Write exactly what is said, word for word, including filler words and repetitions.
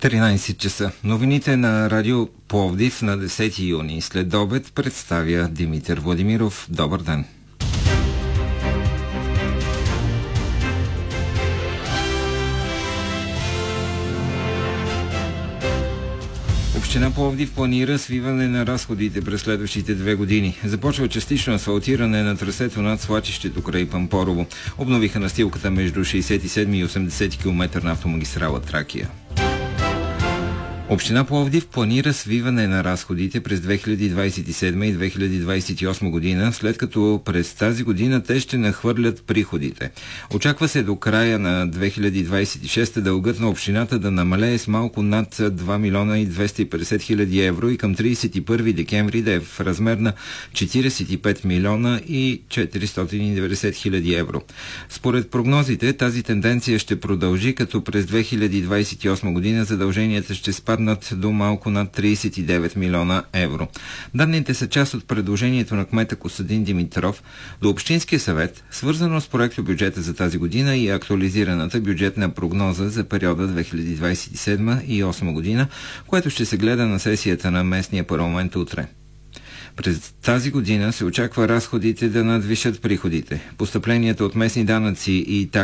тринайсет часа. Новините на Радио Пловдив на десети юни. След обед представя Димитър Владимиров. Добър ден! Община Пловдив планира свиване на разходите през следващите две години. Започва частично асфалтиране на трасето над свлачището край Пампорово. Обновиха настилката между шейсет и седми и осемдесети километър на автомагистрала Тракия. Община Пловдив планира свиване на разходите през две хиляди двайсет и седма и две хиляди двайсет и осма година, след като през тази година те ще нахвърлят приходите. Очаква се до края на две хиляди двайсет и шеста дългът на общината да намалее с малко над два милиона и двеста и петдесет хиляди евро и към трийсет и първи декември да е в размер на четирийсет и пет милиона и четиристотин и деветдесет хиляди евро. Според прогнозите тази тенденция ще продължи, като през две хиляди двайсет и осма година задълженията ще спаднат до малко над трийсет и девет милиона евро. Данните са част от предложението на кмета Костадин Димитров до Общинския съвет, свързано с проектобюджета за тази година и актуализираната бюджетна прогноза за периода две хиляди двайсет и седма и две хиляди двайсет и осма година, което ще се гледа на сесията на местния парламент утре. През тази година се очаква разходите да надвишат приходите. Постъпленията от местни данъци и такси